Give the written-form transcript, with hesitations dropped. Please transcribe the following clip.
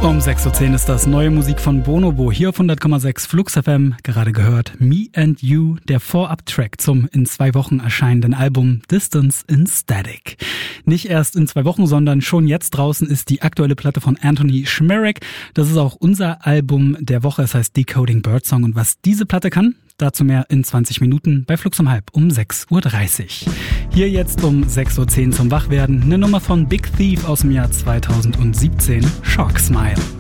Um 6.10 Uhr ist das neue Musik von Bonobo hier auf 100,6 Flux FM. Gerade gehört Me and You, der Vorab-Track zum in 2 Wochen erscheinenden Album Distance in Static. Nicht erst in 2 Wochen, sondern schon jetzt draußen ist die aktuelle Platte von Anthony Schmerek. Das ist auch unser Album der Woche, es heißt Decoding Birdsong. Und was diese Platte kann, dazu mehr in 20 Minuten bei Flux um halb um 6.30 Uhr. Hier jetzt um 6.10 Uhr zum Wachwerden eine Nummer von Big Thief aus dem Jahr 2017, Shock Smile.